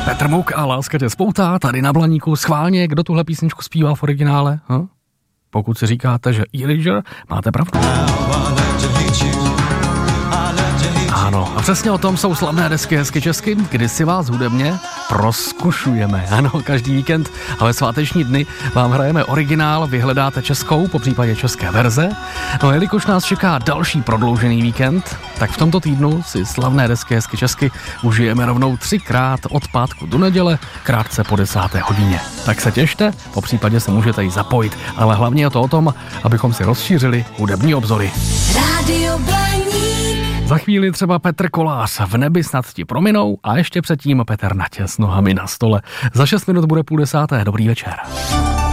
Petr Muk a Láska tě spoutá, tady na Blaníku. Schválně, kdo tuhle písničku zpívá v originále? Pokud si říkáte, že Erasure, máte pravdu. Ano, a přesně o tom jsou slavné desky Hezky česky, kdy si vás hudebně rozkušujeme. Ano, každý víkend a ve sváteční dny vám hrajeme originál, vyhledáte českou, popřípadě české verze. No a jelikož nás čeká další prodloužený víkend, tak v tomto týdnu si slavné desky Hezky česky užijeme rovnou 3krát od pátku do neděle, krátce po 10. hodině. Tak se těšte, popřípadě se můžete i zapojit, ale hlavně je to o tom, abychom si rozšířili hudební obzory. Rádio Blaník. Za chvíli třeba Petr Kolář, V nebi snad ti prominou, a ještě předtím Petr Natě s nohami na stole. Za 6 minut bude 9:30. Dobrý večer.